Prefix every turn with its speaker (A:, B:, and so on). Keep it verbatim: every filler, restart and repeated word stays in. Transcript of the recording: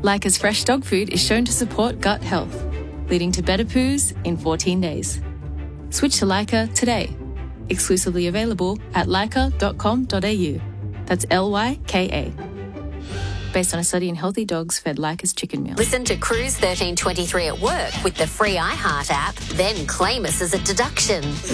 A: Lyca's fresh dog food is shown to support gut health, leading to better poos in fourteen days. Switch to Lyca today. Exclusively available at lyca dot com dot a u. That's L Y K A. Based on a study in healthy dogs fed Lyca's chicken meal.
B: Listen to Cruise thirteen twenty-three at work with the free iHeart app, then claim us as a deduction.